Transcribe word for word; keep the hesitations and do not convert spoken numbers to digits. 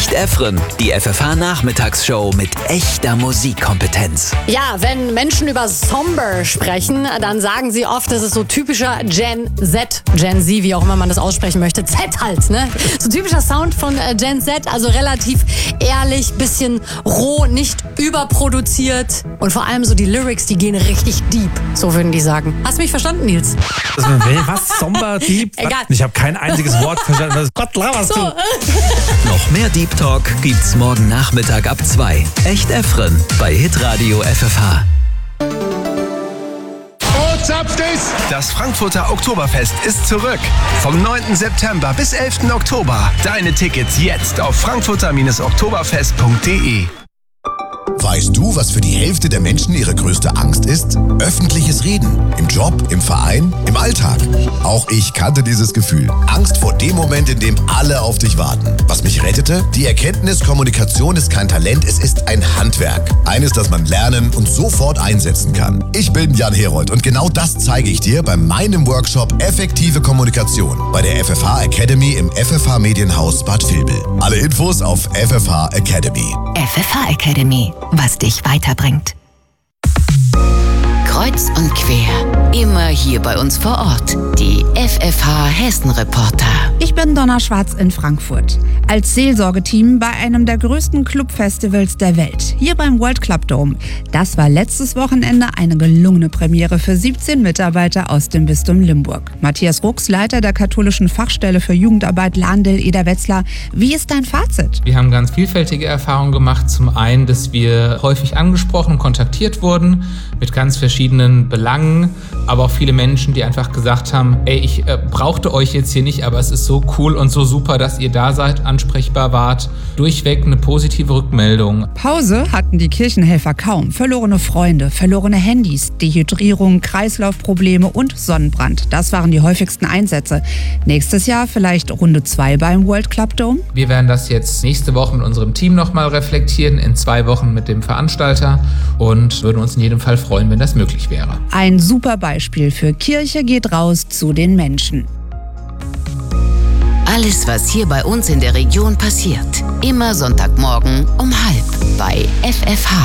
Echt Efren, die F F H-Nachmittagsshow mit echter Musikkompetenz. Ja, wenn Menschen über Somber sprechen, dann sagen sie oft, das ist so typischer Gen Z, Gen Z, wie auch immer man das aussprechen möchte. Z halt, ne? So typischer Sound von äh, Gen Z, also relativ ehrlich, bisschen roh, nicht überproduziert. Und vor allem so die Lyrics, die gehen richtig deep, so würden die sagen. Hast du mich verstanden, Nils? Was? Somber, deep? Egal. Ich habe kein einziges Wort verstanden. Was Gott laberst So. du? Noch mehr Deep Talk gibt's morgen Nachmittag ab zwei. Echt Efren bei Hitradio F F H. Das Frankfurter Oktoberfest ist zurück. Vom neunten September bis elften Oktober. Deine Tickets jetzt auf frankfurter oktoberfest punkt de. Weißt du, was für die Hälfte der Menschen ihre größte Angst ist? Öffentliches Reden. Im Job, im Verein, im Alltag. Auch ich kannte dieses Gefühl. Angst vor dem Moment, in dem alle auf dich warten. Was mich rettete? Die Erkenntnis, Kommunikation ist kein Talent, es ist ein Handwerk. Eines, das man lernen und sofort einsetzen kann. Ich bin Jan Herold und genau das zeige ich dir bei meinem Workshop Effektive Kommunikation bei der F F H Academy im F F H Medienhaus Bad Vilbel. Alle Infos auf F F H Academy. F F H Academy, was dich weiterbringt. Kreuz und quer, immer hier bei uns vor Ort. Die F F H Hessen-Reporter. Ich bin Donna Schwarz in Frankfurt. Als Seelsorgeteam bei einem der größten Clubfestivals der Welt, hier beim World Club Dome. Das war letztes Wochenende eine gelungene Premiere für siebzehn Mitarbeiter aus dem Bistum Limburg. Matthias Rucks, Leiter der katholischen Fachstelle für Jugendarbeit Lahndl-Eder-Wetzlar. Wie ist dein Fazit? Wir haben ganz vielfältige Erfahrungen gemacht. Zum einen, dass wir häufig angesprochen und kontaktiert wurden mit ganz verschiedenen Belangen, aber auch viele Menschen, die einfach gesagt haben, ey, ich äh, brauchte euch jetzt hier nicht, aber es ist so cool und so super, dass ihr da seid, ansprechbar wart. Durchweg eine positive Rückmeldung. Pause hatten die Kirchenhelfer kaum. Verlorene Freunde, verlorene Handys, Dehydrierung, Kreislaufprobleme und Sonnenbrand. Das waren die häufigsten Einsätze. Nächstes Jahr vielleicht Runde zwei beim World Club Dome? Wir werden das jetzt nächste Woche mit unserem Team nochmal reflektieren, in zwei Wochen mit dem Veranstalter und würden uns in jedem Fall freuen, wenn das möglich wäre. Ein super Beispiel für Kirche geht raus zu den Menschen. Alles, was hier bei uns in der Region passiert. Immer Sonntagmorgen um halb bei F F H.